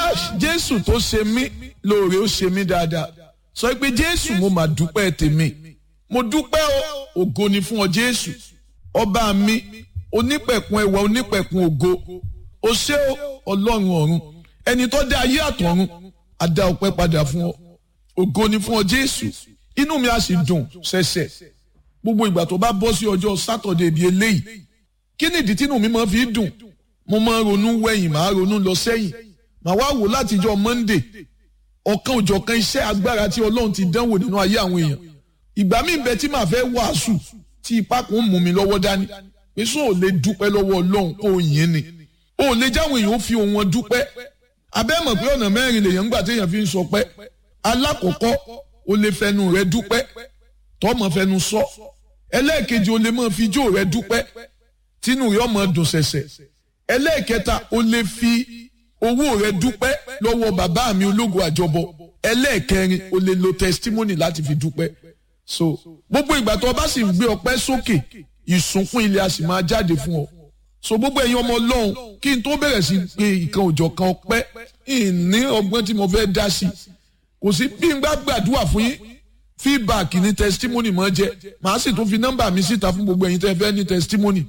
Jésù tó ṣe mí lóore ó ṣe mí dáadáa. Sọ pé Jésù mo mà dúpẹ́ tèmi. Mo dúpẹ́ o, ògo ni fún ọ Jésù. Ọba mi, onípẹ̀kun ẹwà, onípẹ̀kun ògo. O ṣé o, Ọlọ́run ọ̀run. Ẹni tó dá ayé àtọ̀run, a dá ọpẹ́ padà fún ọ. Ògo ni fún ọ Jésù. Inú mi á sì dùn ṣẹ̀ṣẹ̀. Gbogbo ìgbà tó bá bọ́ sí ọjọ́ Sátọ̀dé bíi eléyìí. Kí ni ìdí tínú mi máa fi dùn? Mo máa ronú wẹ̀yìn, màá ronú lọ sẹ́yìn. Màá wá wò látijọ́ Monday. Ọ̀kan òjọ̀kan iṣẹ́ agbára tí Ọlọ́run ti dánwò nínú ayé àwọn èèyàn. Ìgbà míì bẹ tí màá fẹ́ wàásù tí ipá kan mú mi lọ́wọ́ dání. Pé sọ ò lè dúpẹ́ lọ́wọ́ Ọlọ́run kó o yìn ni. O ò lè jáwọn èèyàn fi ohun wọn dúpẹ́. Abẹ́ mọ̀ pé ọ̀nà mẹ́rin lèèyàn gbà téèyàn fi ń sọ pé. Alákọ̀ọ́kọ́ o lè fẹnu rẹ dúpẹ́. Tọ́mọ fẹnu sọ. Ẹlẹ́ẹ̀kejì o lè máa fi ijó rẹ dúpẹ́. Tínú rẹ ọmọ dùn ṣẹ̀ṣẹ̀. Ẹlẹ́ẹ̀kẹta o lè fi owó rẹ dúpẹ́ lọ́wọ́ bàbá mi ológo àjọbọ. Ẹlẹ́ẹ̀kẹrin o lè lo testimony láti fi dúpẹ́. So gbogbo ìgbà tó o bá sì ń gbé ọpẹ́ sókè ìsúnkún ilé a sì máa jáde fún ọ. So gbogbo ẹ̀yin ọmọ Ọlọ́run kí n tó bẹ̀rẹ̀ sí pé ìkan òjọ̀kan ọpẹ́ ìní ọgbọ́n tí mo fẹ́ dá sí. Kò sí bí n bá gbàdúrà fún yín feedback ní testimony máa jẹ́ màá sì tún fi nọ́mbà mi síta fún gbogbo ẹ̀yin tẹ́ fẹ́ ní testimony.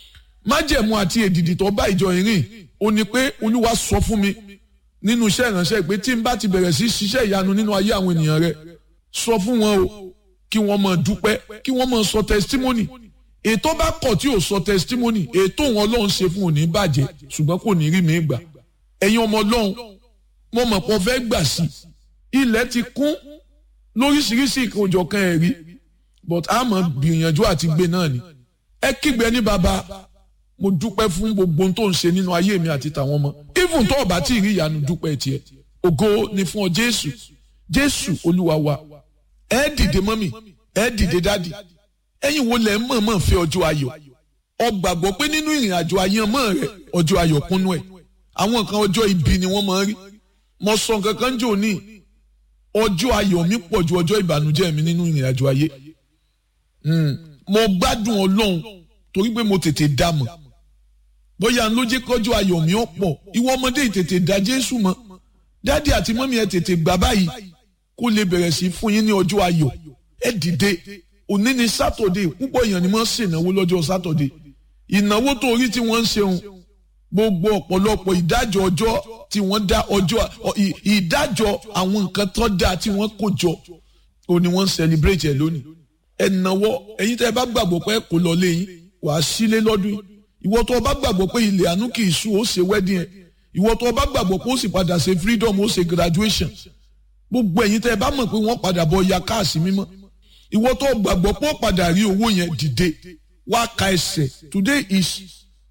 Májẹ̀mú àti èdìdì tó bá ìjọ ìrìn ó ní pé Olúwa sọ fún mi nínú iṣẹ́ ìránṣẹ́ pé tí n bá ti bẹ̀rẹ̀ sí ṣiṣẹ́ ìyanu nínú ayé àwọn ènìyàn rẹ sọ fún wọn o kí wọ́n máa dúpẹ́ kí wọ́n máa sọ testimony. Ètò bá kọ̀ tí ò sọ testimony ètò wọn Ọlọ́run ṣe fún òní bàjẹ́ ṣùgbọ́n kò ní rí mi gbà. Ẹ̀yin ọmọ Ọlọ́run mo mọ̀ pé ọ fẹ́ gbà sí ilẹ̀ ti kún lóríṣiríṣi ìkànjọ̀kan ẹ̀rí but a máa gbìyànjú àti gbé náà ni. Ẹ kígbe ní bàbá mo dúpẹ́ fún gbogbo ohun tó ń ṣe nínú ayé mi àti tàwọn ọmọ. Even tó o bá tí ì rí ìyanu dúpẹ́ tiẹ̀. Ògo ni fún ọ Jésù. Jésù Olúwa wa. Ẹ dìde mọ́mì, ẹ dìde dádì. Ẹ̀yin wo lẹ mọ̀ọ́mọ̀ fẹ́ ọjọ́ ayọ̀? Ọ gbàgbọ́ pé nínú ìrìn àjò àyànmọ́ rẹ ọjọ́ ayọ̀ kúnnú ẹ̀. Àwọn kan ọjọ́ ibi ni wọ́n máa ń rí. Mo sọ nǹkan kan jò ní ọjọ́ ayọ̀ mi pọ̀ ju ọjọ́ ìbànújẹ́ mi nínú ìrìn àjò ayé. Mo gbádùn Ọlọ́run torí pé mo tètè dá mọ̀. Bóyá ń ló jẹ́ kọjọ́ ayọ̀ mi ọ̀pọ̀. Ìwọ ọmọdé tètè dá Jésù mọ̀. Dádì àti mọ́mí ẹ tètè gbà báyìí kó lè bẹ̀rẹ̀ sí fún yín ní ọjọ́ ayọ̀. Ẹ dìde. Òní ni Sátọ̀dé púpọ̀ èèyàn ni wọ́n ń ṣènáwó lọ́jọ́ Sátọ̀dé. Ìnáwó tó orí tí wọ́n ń ṣeun gbogbo ọ̀pọ̀lọpọ̀ ìdájọ́ ọjọ́ tí wọ́n dá ọjọ́ ìdájọ́ àwọn nǹkan tó dáa tí wọ́n kó jọ òní wọ́n ń celebrate ẹ̀ lónìí. Ẹ̀nàwọ́ ẹ̀yin tẹ́ ẹ bá gbàgbọ́ pé kò lọ lé yín wàá sílé lọ́dún yìí. Ìwọ tó o bá gbàgbọ́ pé ilé àánú kì í sú ó ṣe wedding ẹ̀. Ìwọ tó o bá gbàgbọ́ pé ó sì padà ṣe freedom ó ṣe graduation. Gbogbo ẹ̀yin tẹ́ ẹ bá mọ̀ pé wọ́n padà bọ̀ ya káàsì mímọ́. Ìwọ tó gbàgbọ́ pé ó padà rí owó yẹn dìde wá ka ẹsẹ̀. Today is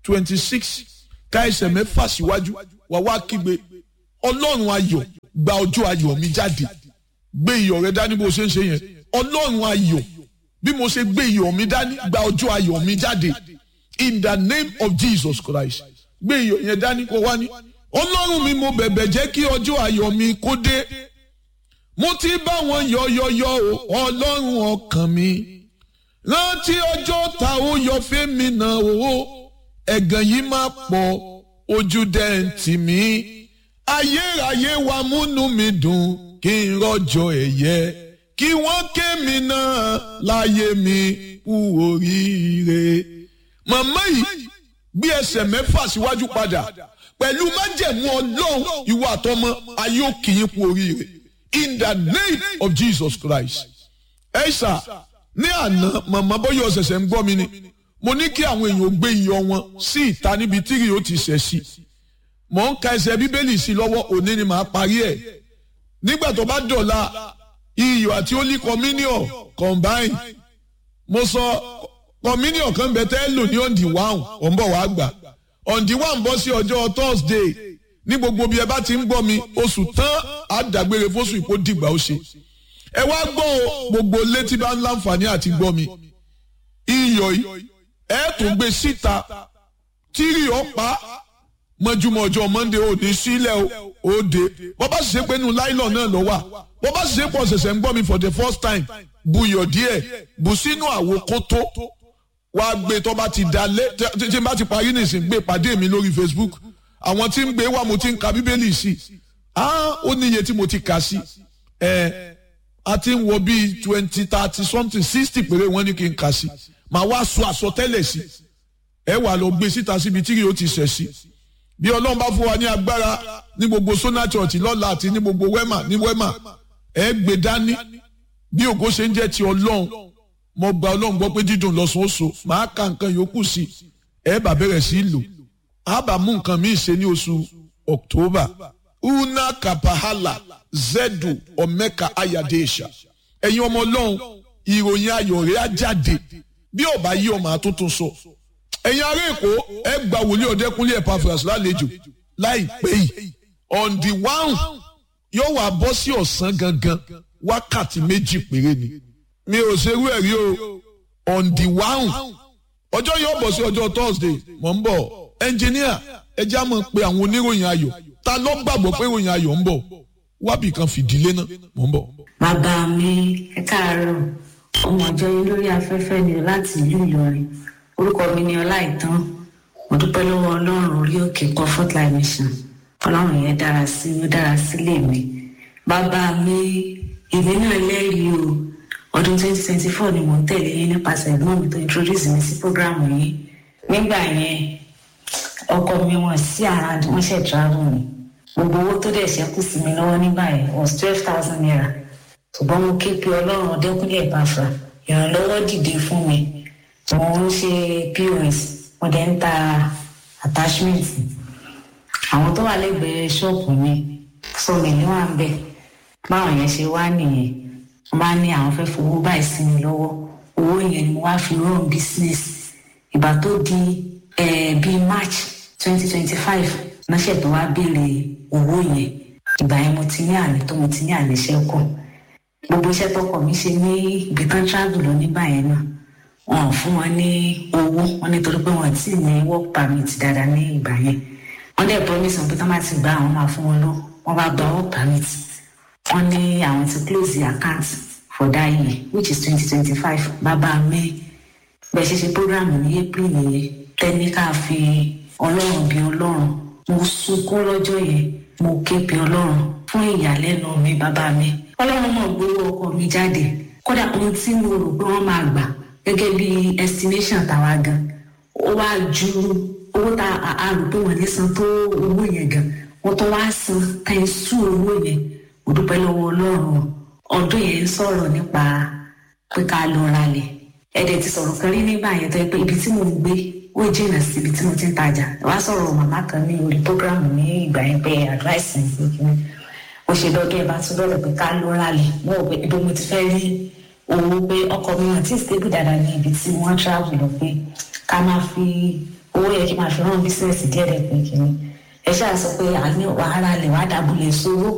26. Ka ẹsẹ̀ mẹ́fà síwájú wà wá kígbe Ọlọ́run ayọ̀ gba ọjọ́ ayọ̀ mi jáde. Gbé iyọ̀ rẹ dání bó ṣe ń ṣe yẹn. Ọlọ́run ayọ̀ bí mo ṣe gbé iyọ̀ mi dání gba ọjọ́ ayọ̀ mi jáde. In the name of Jesus Christ. Gbé iyọ̀ yẹn dání kó wá ní. Ọlọ́run mi mo bẹ̀bẹ̀ jẹ́ kí ọjọ́ ayọ̀ mi kó dé. Mo ti bá wọn yọ̀yọ̀yọ̀ o Ọlọ́run ọkàn mi. Rántí ọjọ́ ta ó yọ fẹ́mi náà o. Ẹ̀gàn yìí máa pọ̀ ojú dẹ́ǹtì mi. Ayérayé wa múnú mi dùn kí n rọ́jọ́ ẹ̀yẹ. Kí wọ́n ké mi náà láyé mi kú oríire. Màmá yìí gbé ẹsẹ̀ mẹ́fà síwájú padà. Pẹ̀lú májẹ̀mú Ọlọ́run ìwọ àtọmọ ayé ó kì í kú oríire. In the name of Jesus Christ. Ẹ̀sà ní àná màmá bóyá ọ̀sẹ̀sẹ̀ ń gbọ́ mi ni. Mo ní kí àwọn èèyàn gbé iyọ̀ wọn sí ìta níbi tí yóò ti ṣẹ̀ sí. Mò ń ka ẹsẹ̀ Bíbélì sí lọ́wọ́ òní ni màá parí ẹ̀. Nígbà tó bá dọ̀la iyọ̀ àti Holy Communion combine. Mo sọ communion kan bẹ tẹ́ lò ní on the 1 ò ń bọ̀ wá gbà. On the 1 bọ́ sí ọjọ́ Thursday ní gbogbo bí ẹ bá ti ń gbọ́ mi oṣù tán àdàgbére fóṣù ìpó dìgbà ó ṣe. Ẹ wá gbọ́ gbogbo létí bá ń láǹfààní àti gbọ́ mi. Iyọ̀ yìí ẹ tún gbé síta tírí ọ̀pá mọ́júmọ́ ọjọ́ Monday ò ní sílẹ̀ ó dé bó bá sì ṣe pé inú láìlọ́n náà lọ wà bó bá sì ṣe pọ̀ ṣẹ̀ṣẹ̀ ń gbọ́ mi for the first time buyọ̀ díẹ̀ bù sínú àwo kótó wá gbé tó bá ti dalẹ̀ tí n bá ti parí nìsín gbé pàdé mi lórí Facebook àwọn tí ń gbé wá mo ti ń ka Bíbélì sí ó ní iye tí mo ti kà sí a ti ń wọ bíi 20, 30 something 60 péré wọ́n ní kí n kà sí màá wá sọ àsọtẹ́lẹ̀ sí ẹ wà lọ gbé síta síbi tí yóò ti ṣẹ̀ sí bí Ọlọ́run bá fún wa ní agbára ní gbogbo Sona Church lọ́la àti ní gbogbo wema ẹ gbé dání bí ògo ṣe ń jẹ́ ti Ọlọ́run mo gba Ọlọ́run gbọ́ pé dídùn lọ́sàn oṣù màá ka nǹkan yòókù sí ẹ bá bẹ̀rẹ̀ sí lò á bá mú nǹkan míì ṣe ní oṣù October una kapahala zedu omeka ayadesha ẹ̀yin ọmọ Ọlọ́run ìròyìn ayọ̀ rẹ̀ á jáde bí ó bá yí ọmọ àtúntún sọ ẹ̀yin ará Èkó ẹ gba wòlíì Ọ̀dẹ́kúnlé Epaphras lálejò láìpẹ́ yìí on the 1 yóò wá bọ́ sí ọ̀sán gangan wákàtí 2 péré ni mi ò ṣerú ẹ̀ rí o on the 1 ọjọ́ yóò bọ̀ sí ọjọ́ Thursday mò ń bọ̀ ẹnjìníà ẹ já mọ̀ pé àwọn oníròyìn ayọ̀ ta ló gbàgbọ́ pé ìròyìn ayọ̀ ń bọ̀ wábì kan fìdílé náà mò ń bọ̀. bàbá mi ẹ káàárọ̀ ọmọ ọjọ́ yín lórí afẹ́fẹ́ ni láti ìlú Ìlọrin orúkọ mi ni Ọláìtàn mo dúpẹ́ lọ́wọ́ Ọlọ́run orí òkè Comfort Life Mission Ọlọ́run yẹn dára sílé mi bàbá mi ìwé náà lẹ́rìí o ọdún 2024 ni mò ń tẹ̀lé yín nípasẹ̀ ẹ̀gbọ́n mi tó introduce mi sí program yìí nígbà yẹn ọkọ mi wọ́n sí around wọ́n ṣe travel ni gbogbo owó tó dẹ̀ ṣẹ́kù sí mi lọ́wọ́ nígbà yẹn was 12,000 naira ṣùgbọ́n mo ké pe Ọlọ́run Ọ̀dẹ́kúnlé Epaphras ìrànlọ́wọ́ dìde fún mi mo ń ṣe POS mo dẹ̀ ń ta attachment àwọn tó wà lẹ́gbẹ̀ẹ́ ṣọ́ọ̀pù mi sọ mi ní wà ń bẹ̀ báwọn yẹn ṣe wá nìyẹn wọ́n bá ní àwọn fẹ́ fowó báyìí sí mi lọ́wọ́ owó yẹn ni mo wá fi run business ìgbà tó di bíi March 2025 náṣẹ tó wá béèrè owó yẹn ìgbà yẹn mo ti ní àníṣe kù gbogbo iṣẹ́ tọkọ mi ṣe ní ibi kan travel lọ nígbà yẹn náà wọn fún wọn ní owó wọn nítorí pé wọn ti ní work permit dáadáa ní ìgbà yẹn wọn dẹ̀ promise wọn pé tán bá ti gbà àwọn máa fún wọn lọ wọn bá gba work permit wọn ní àwọn ti close the account for that year which is 2025 bàbá mi bẹ́ẹ̀ ṣe ṣe program ní April nìyẹn tẹ́níkà fi Ọlọ́run bí Ọlọ́run mo sunkún lọ́jọ́ yẹn mo ké pe Ọlọ́run fún ìyàlẹ́nu mi bàbá mi Ọlọ́run mọ̀ gbowó ọkọ mi jáde kódà ohun tí mo rò pé wọ́n máa gbà gẹ́gẹ́ bí estimation tàwa gan ó wá ju owó tá a rò pé wọ́n ní san tó owó yẹn gan wọ́n tó wá san tẹ̀sù owó yẹn mo dúpẹ́ lọ́wọ́ Ọlọ́run ọdún yẹn ń sọ̀rọ̀ nípa pé ká lọ ralẹ̀ ẹ̀dẹ̀ ti sọ̀rọ̀ kan rí nígbà yẹn tó yẹ pé ibi tí mo ń gbé ó jìnnà sí ibi tí mo ti ń tajà wá sọ̀rọ̀ màmá kan ní orí program ní ìgbà yẹn pé advice ní mo ṣe lọ́dún ẹ̀ bá tún lọ́rọ̀ pé ká lọ ralẹ̀ mo rò pé ibi mo ti fẹ́ rí owó pé ọkọ mi àti stable dáadáa ní ibi tí wọ́n travel lọ pé ká máa fi owó yẹ kí máa fi rán business díẹ̀ dẹ̀ pé kìíní ẹ ṣáà sọ pé àní wàhálà lè wá dábùlẹ̀ sówó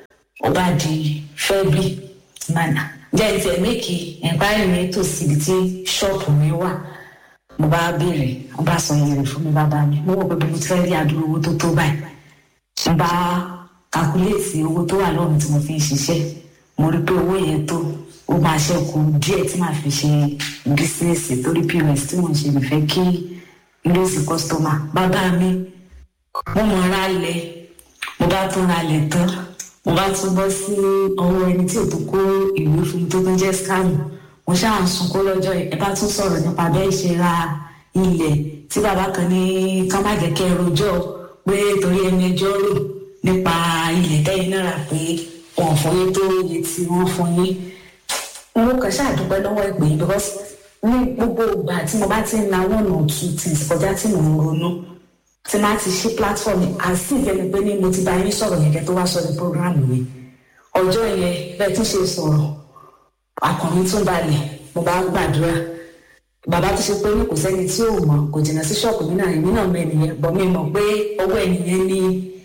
ó bá di February mana jẹ́ ìtẹ̀ méèkì ẹ̀ńpáyì mi tòsí ibi tí ṣọ́ọ̀pù mi wà mo bá béèrè wọ́n bá sọ iye rẹ̀ fún mi bàbá mi mo wò pé mo ti fẹ́ rí àdúró owó tó tó báyìí mo bá kàkúlẹ̀tì owó tó wà lọ́rùn tí mo fi ń ṣiṣẹ́ mo rí pé owó yẹn tó ó máa ṣẹ́kù díẹ̀ tí màá fi ṣe bísíǹsì torí POS tí mo ń ṣe nìfẹ́ kí lóòsì kọ́sítọ́mà bàbá mi mo mọ̀ ra lẹ̀ mo bá tún ra lẹ̀ tán mo bá tún bọ́ sí ọwọ́ ẹni tí ò tó kó ìwé fún mi tó tún jẹ́ scam mo ṣáà ń sunkún lọ́jọ́ ẹ bá tún sọ̀rọ̀ nípa bẹ́ẹ̀ ṣe ra ilẹ̀ tí bàbá kan ní ká má jẹ́ kẹ́ ẹ rojọ́ pé torí ẹni ẹjọ́ rò nípa ilẹ̀ tẹ́yìn náà rà pé wọ́n fún yín tó iye tí wọ́n fún yín mo kàn ṣáà dúpẹ́ lọ́wọ́ ẹ pé because ní gbogbo ìgbà tí mo bá ti ń na one or two things kọjá tí mo ń ronú tí máa ti ṣe platform àti ìfẹ́ni pé ní mo ti bá yín sọ̀rọ̀ yẹn kẹ́ tó wá sọ ní program yẹn ọjọ́ yẹn bẹ́ẹ̀ tún ṣe sọ̀rọ̀ àkànmí tún balẹ̀ mo bá gbàdúrà bàbá tó ṣe pé ní kò sẹ́ni tí ò mọ̀ kò jìnnà sí ṣọ́ọ̀kù mi náà èmi náà mọ ènìyàn bọ̀ mi mọ̀ pé owó ènìyàn ní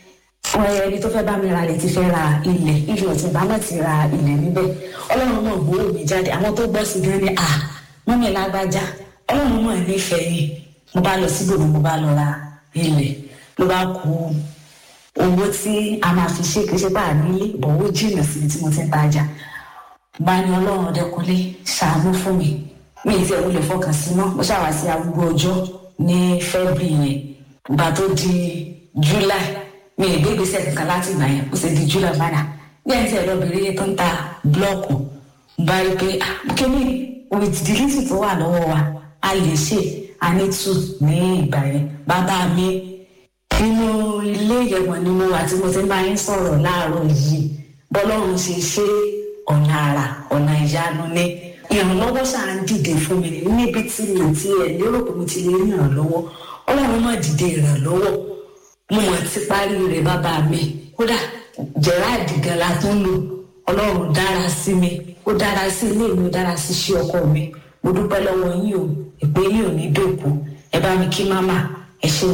ẹni tó fẹ́ bá mi ra ilẹ̀ ti fẹ́ ra ilẹ̀ ìlú ọ̀tún bá mọ̀ ti ra ilẹ̀ níbẹ̀ Ọlọ́run náà gbowó mi jáde àwọn tó gbọ́ sí gan ni mọ́ mi lágbájá Ọlọ́run náà nífẹ̀ẹ́ yìí mo bá lọ síbòmí mo bá lọ ra ilẹ̀ ló bá kú owó tí a máa fi ṣe kì í ṣe bá a nílé bọ̀wọ́ jìnnà síbi tí mo ti ń tajà bá ní Ọlọ́run Ọ̀dẹ́kúnlé ṣàánú fún mi mi ì tí ẹ̀rù lè fọkàn sí mọ́ mo ṣàwá sí arúgbó ọjọ́ ní February yẹn ìgbà tó di July mi ì gbé ìgbésẹ̀ kankan láti ìgbà yẹn ó sì di July padà bí ẹni tí ẹ̀rọ obìnrin yẹn tó ń ta blọọkù bá rí pé kíní with the little tó wà lọ́wọ́ wa a lè ṣe anítù ní ìgbà yẹn. Bàbá mi nínú ilé ìyẹ̀wọ̀n ni mo wà tí mo ti máa ń sọ̀rọ̀ láàárọ̀ yìí bọ́lọ́run ṣe ọ̀nà àrà ọ̀nà ìyanu ní ìrànlọ́wọ́ ṣáà ń dìde fún mi níbi tí mi ti ẹ̀ lérò pé mo ti lè rí ìrànlọ́wọ́ Ọlọ́run má dìde ìrànlọ́wọ́ mo mọ̀ ti parí rẹ̀ bàbá mi kódà Gerard gan la tún lò Ọlọ́run dára sí mi ó dára sí ilé mi ó dára sí iṣẹ́ ọkọ mi mo dúpẹ́ lọ́wọ́ yín o ìpè yín ò ní dòkú ẹ bá mi kí máma ẹ ṣé.